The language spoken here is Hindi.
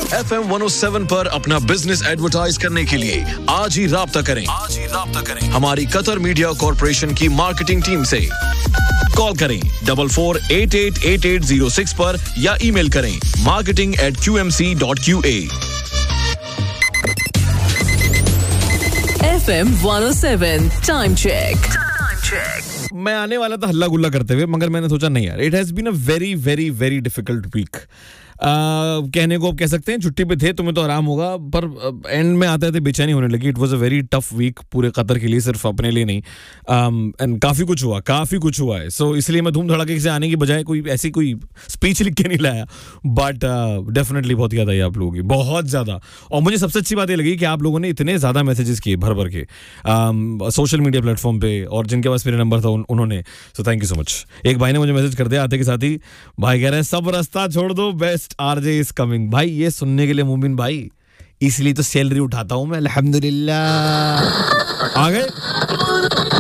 FM 107 पर अपना बिजनेस एडवर्टाइज करने के लिए आज ही राब्ता करें हमारी कतर मीडिया कॉर्पोरेशन की मार्केटिंग टीम से। कॉल करें 44888806 पर या ईमेल करें marketing@qmc.qa। FM 107 time check. मैं आने वाला था हल्ला गुल्ला करते हुए, मगर मैंने सोचा नहीं यार, it has been a very very very difficult week. कहने को आप कह सकते हैं छुट्टी पे थे, तुम्हें तो आराम होगा, पर एंड में आते आते बेचैनी होने लगी। It was a very tough week पूरे कतर के लिए, सिर्फ अपने लिए नहीं। एंड काफ़ी कुछ हुआ है। सो इसलिए मैं धूम धड़ाके से आने की बजाय कोई स्पीच लिख के नहीं लाया, बट डेफिनेटली बहुत याद आई आप लोगों की, बहुत ज़्यादा। और मुझे सबसे अच्छी बात ये लगी कि आप लोगों ने इतने ज़्यादा मैसेजेस किए भर भर के सोशल मीडिया प्लेटफॉर्म पे, और जिनके पास मेरा नंबर था उन्होंने। So thank you so much. एक भाई ने मुझे मैसेज कर दिया आते के साथ ही, भाई कह रहे हैं सब रास्ता छोड़ दो, बेस्ट आरजे इज कमिंग। भाई ये सुनने के लिए मोमिन भाई, इसलिए तो सैलरी उठाता हूं मैं, अल्हम्दुलिल्लाह। आ गए।